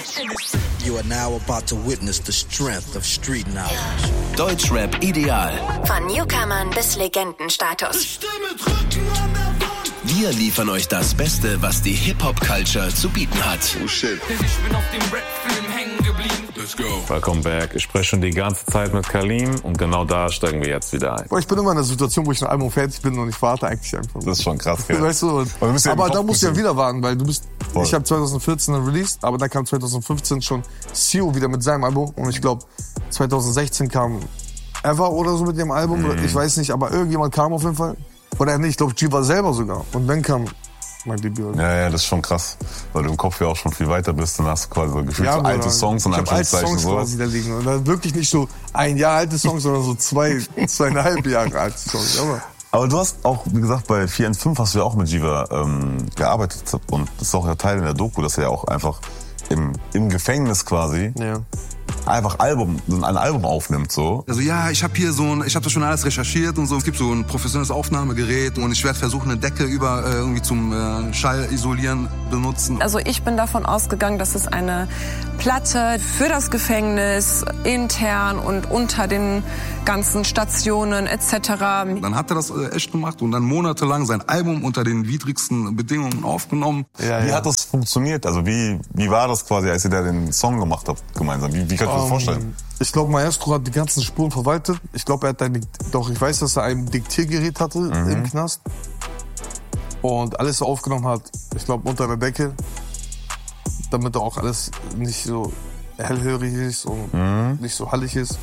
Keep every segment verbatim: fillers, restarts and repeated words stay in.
You are now about to witness the strength of street knowledge. Deutschrap ideal. Von Newcomern bis Legendenstatus. Wir liefern euch das Beste, was die Hip-Hop-Culture zu bieten hat. Oh shit. Ich bin auf dem Rap-Film hängen geblieben. Let's go. Welcome back. Ich spreche schon die ganze Zeit mit Kalim und genau da steigen wir jetzt wieder ein. Ich bin immer in einer Situation, wo ich ein Album fertig bin und ich warte eigentlich einfach. Das ist schon krass, gell? Weißt du, und, aber, ja aber da musst du ja wieder warten, weil du bist. Voll. Ich habe zwanzig vierzehn released, aber dann kam zwanzig fünfzehn schon Sio wieder mit seinem Album und ich glaube zwanzig sechzehn kam Ever oder so mit dem Album. Mhm. Ich weiß nicht, aber irgendjemand kam auf jeden Fall. Oder nicht, ich glaube Jiva selber sogar. Und dann kam mein Debüt. Ja, ja, das ist schon krass, weil du im Kopf ja auch schon viel weiter bist. Dann hast du quasi so gefühlt ja, so alte Songs und Anführungszeichen sowas. Da liegen. Und dann wirklich nicht so ein Jahr alte Songs, sondern so zwei, zweieinhalb Jahre alte Songs. Aber, Aber du hast auch, wie gesagt, bei vier eins fünf hast du ja auch mit Jiva ähm, gearbeitet. Und das ist auch ja Teil in der Doku, dass er ja auch einfach im, im Gefängnis quasi ja. einfach Album, ein Album aufnimmt, so. Also ja, ich habe hier so ein, ich habe das schon alles recherchiert und so. Es gibt so ein professionelles Aufnahmegerät und ich werde versuchen, eine Decke über äh, irgendwie zum äh, Schallisolieren benutzen. Also ich bin davon ausgegangen, dass es eine Platte für das Gefängnis intern und unter den ganzen Stationen et cetera. Dann hat er das äh, echt gemacht und dann monatelang sein Album unter den widrigsten Bedingungen aufgenommen. Ja, wie ja. hat das funktioniert? Also wie wie war das quasi, als ihr da den Song gemacht habt gemeinsam? Wie, wie kann ich mir das um, vorstellen? Ich glaube, Maestro hat die ganzen Spuren verwaltet. Ich glaube, er hat ein, doch ich weiß, dass er ein Diktiergerät hatte mhm. im Knast und alles so aufgenommen hat. Ich glaube unter der Decke, damit auch alles nicht so hellhörig ist und mhm. nicht so hallig ist.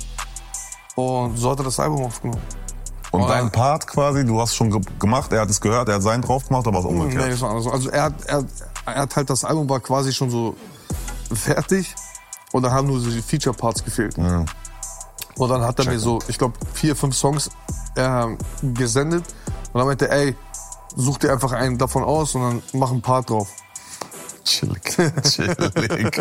Und so hat er das Album aufgenommen. Und Oder dein Part quasi, du hast schon ge- gemacht, er hat es gehört, er hat seinen drauf gemacht, aber was umgekehrt? Nee, das war anders. Also er hat, er, er hat halt, das Album war quasi schon so fertig und dann haben nur so die Feature-Parts gefehlt. Mhm. Und dann hat er Check mir so, ich glaube, vier, fünf Songs äh, gesendet und dann meinte er, ey, such dir einfach einen davon aus und dann mach einen Part drauf. Chillig, chillig.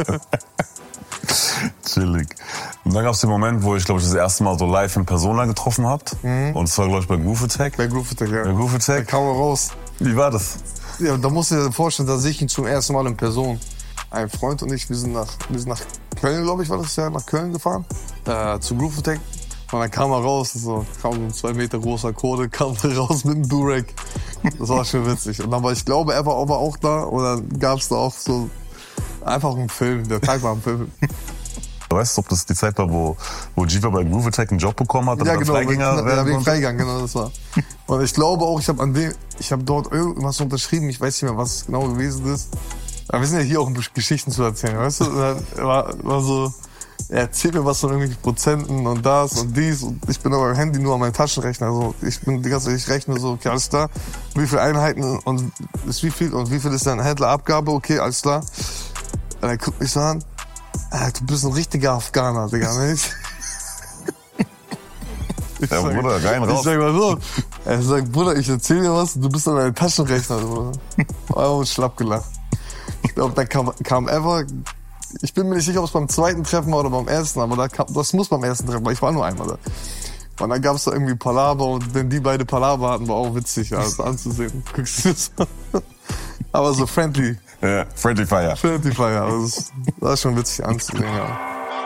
Chillig. Und dann gab es den Moment, wo ich, glaube ich, das erste Mal so live in Persona getroffen habt. Mhm. Und es war, glaube ich, bei Groove Attack. Bei Groove Attack, ja. Bei Groove Attack. Da kam er raus. Wie war das? Ja, da musst du dir vorstellen, da sehe ich ihn zum ersten Mal in Person. Ein Freund und ich, wir sind nach, wir sind nach Köln, glaube ich, war das ja, nach Köln gefahren. Äh, zu Groove Attack. Und dann kam er raus, so, kam so ein zwei Meter großer Code, kam da raus mit einem Durag. Das war schon witzig. Und dann war, ich glaube, er war aber auch da. Und dann gab es da auch so einfach einen Film, der Tag war ein Film. Weißt du, ob das die Zeit war, wo, wo Jiva bei Groove Attack einen Job bekommen hat? Ja, genau, Freigänger ja, wegen Freigang, genau, das war. Und ich glaube auch, ich habe an dem, ich habe dort irgendwas unterschrieben, ich weiß nicht mehr, was es genau gewesen ist. Aber wir sind ja hier auch, um Geschichten zu erzählen, weißt du? Und dann war, war so, er erzählt mir was von irgendwelchen Prozenten und das und dies und ich bin aber am Handy nur an meinem Taschenrechner, also ich bin die ganze Zeit, ich rechne so, okay, alles klar, wie viele Einheiten und ist wie viel und wie viel ist dann Händlerabgabe, okay, alles klar. Und er guckt mich so an, ah, du bist ein richtiger Afghaner, Digga, nicht? Ich ja, sag, Bruder, rein raus. Ich sag mal so, er sagt, Bruder, ich erzähl dir was, du bist an deinem Taschenrechner, Bruder. Oh, schlapp gelacht. Ich glaube, da kam, kam Ever, ich bin mir nicht sicher, ob es beim zweiten Treffen war oder beim ersten, aber da kam, das muss beim ersten Treffen, weil ich war nur einmal da. Und dann gab es da irgendwie Palaver und wenn die beide Palaver hatten, war auch witzig, ja, das anzusehen. Guckst du das an? Aber so friendly. Ja, friendly fire. Friendly fire, das war schon witzig anzusehen, ja.